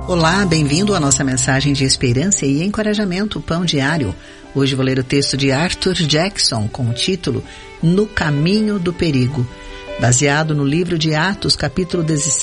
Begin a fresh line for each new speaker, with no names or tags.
Olá, bem-vindo à nossa mensagem de esperança e encorajamento, Pão Diário. Hoje vou ler o texto de Arthur Jackson com o título No Caminho do Perigo, baseado no livro de Atos, capítulo